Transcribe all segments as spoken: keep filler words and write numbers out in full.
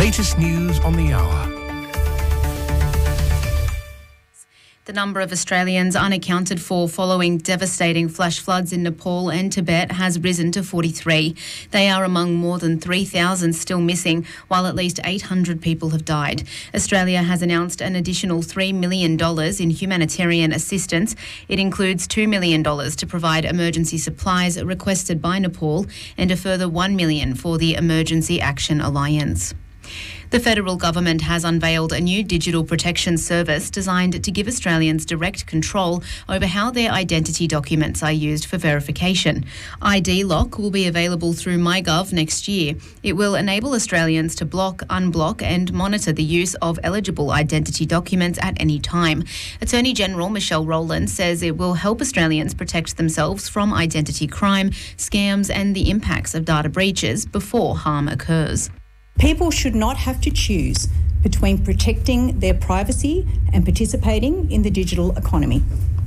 latest news on the hour. The number of Australians unaccounted for following devastating flash floods in Nepal and Tibet has risen to forty-three. They are among more than three thousand still missing, while at least eight hundred people have died. Australia has announced an additional three million dollars in humanitarian assistance. It includes two million dollars to provide emergency supplies requested by Nepal and a further one million dollars for the Emergency Action Alliance. The federal government has unveiled a new digital protection service designed to give Australians direct control over how their identity documents are used for verification. I D Lock will be available through MyGov next year. It will enable Australians to block, unblock and monitor the use of eligible identity documents at any time. Attorney General Michelle Rowland says it will help Australians protect themselves from identity crime, scams and the impacts of data breaches before harm occurs. People should not have to choose between protecting their privacy and participating in the digital economy.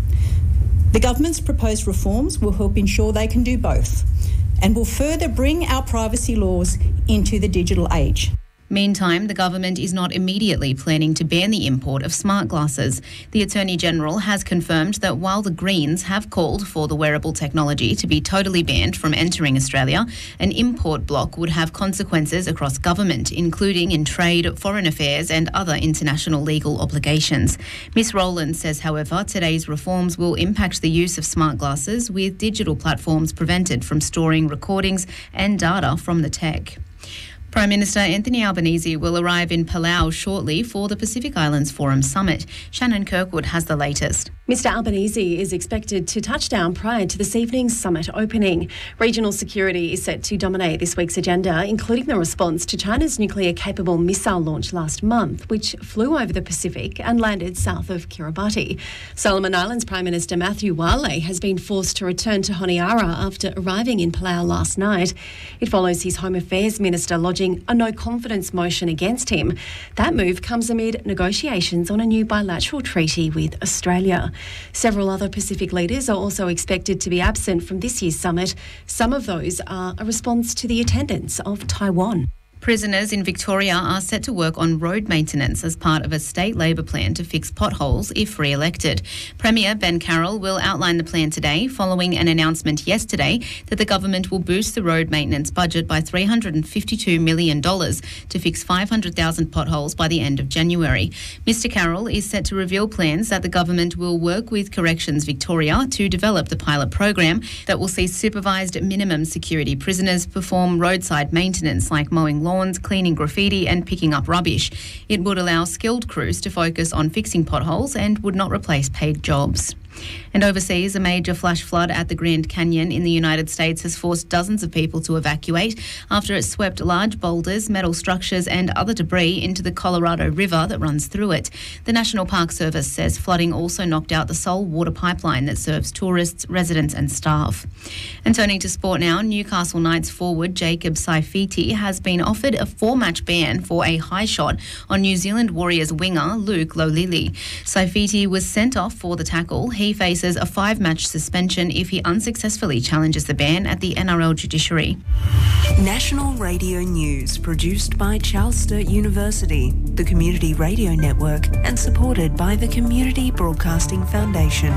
The government's proposed reforms will help ensure they can do both and will further bring our privacy laws into the digital age. Meantime, the government is not immediately planning to ban the import of smart glasses. The Attorney-General has confirmed that while the Greens have called for the wearable technology to be totally banned from entering Australia, an import block would have consequences across government, including in trade, foreign affairs and other international legal obligations. Miss Rowland says, however, today's reforms will impact the use of smart glasses, with digital platforms prevented from storing recordings and data from the tech. Prime Minister Anthony Albanese will arrive in Palau shortly for the Pacific Islands Forum Summit. Shannon Kirkwood has the latest. Mister Albanese is expected to touch down prior to this evening's summit opening. Regional security is set to dominate this week's agenda, including the response to China's nuclear-capable missile launch last month, which flew over the Pacific and landed south of Kiribati. Solomon Islands Prime Minister Matthew Wale has been forced to return to Honiara after arriving in Palau last night. It follows his Home Affairs Minister lodging a no-confidence motion against him. That move comes amid negotiations on a new bilateral treaty with Australia. Several other Pacific leaders are also expected to be absent from this year's summit. Some of those are a response to the attendance of Taiwan. Prisoners in Victoria are set to work on road maintenance as part of a state Labor plan to fix potholes if re-elected. Premier Ben Carroll will outline the plan today, following an announcement yesterday that the government will boost the road maintenance budget by three hundred fifty-two million dollars to fix five hundred thousand potholes by the end of January. Mister Carroll is set to reveal plans that the government will work with Corrections Victoria to develop the pilot program that will see supervised minimum security prisoners perform roadside maintenance like mowing lawns, lawns, cleaning graffiti and picking up rubbish. It would allow skilled crews to focus on fixing potholes and would not replace paid jobs. And overseas, a major flash flood at the Grand Canyon in the United States has forced dozens of people to evacuate after it swept large boulders, metal structures and other debris into the Colorado River that runs through it. The National Park Service says flooding also knocked out the sole water pipeline that serves tourists, residents and staff. And turning to sport now, Newcastle Knights forward Jacob Saifiti has been offered a four-match ban for a high shot on New Zealand Warriors winger Luke Lolili. Saifiti was sent off for the tackle. He faces a five-match suspension if he unsuccessfully challenges the ban at the N R L judiciary. National Radio News, produced by Charles Sturt University, the Community Radio Network, and supported by the Community Broadcasting Foundation.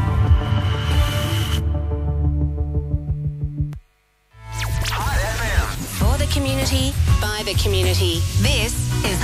For the community, by the community. This is